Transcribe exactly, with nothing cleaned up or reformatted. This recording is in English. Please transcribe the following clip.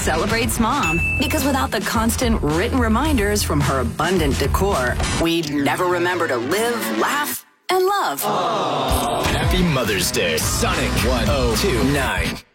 celebrates Mom. Because without the constant written reminders from her abundant decor, we'd never remember to live, laugh, and love. Happy Mother's Day, Sonic one oh two nine.